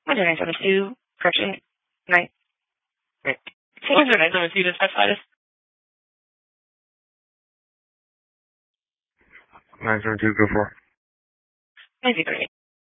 972, correction, 9, wait. 972 to specify this. 972, go for it. 938.